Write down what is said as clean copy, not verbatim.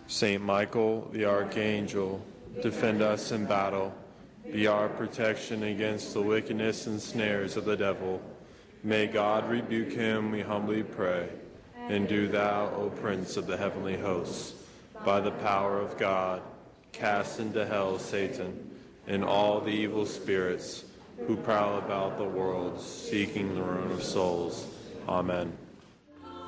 Saint Michael, the Archangel, defend us in battle. Be our protection against the wickedness and snares of the devil. May God rebuke him, we humbly pray. And do thou, O Prince of the heavenly hosts, by the power of God, cast into hell Satan and all the evil spirits who prowl about the world seeking the ruin of souls. Amen.